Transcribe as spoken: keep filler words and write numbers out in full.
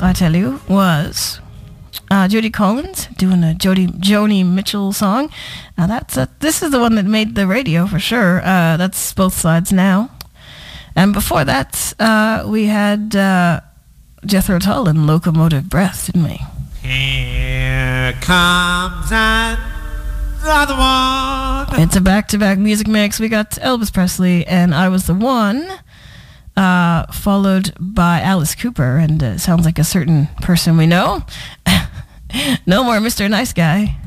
I tell you, was uh, Judy Collins doing a Jody Joni Mitchell song. Now that's a, this is the one that made the radio for sure. Uh, that's Both Sides Now. And before that, uh, we had uh, Jethro Tull and Locomotive Breath, didn't we? Here comes another one. It's a back-to-back music mix. We got Elvis Presley and I Was the One, uh, followed by Alice Cooper, and uh, sounds like a certain person we know. No more Mister Nice Guy.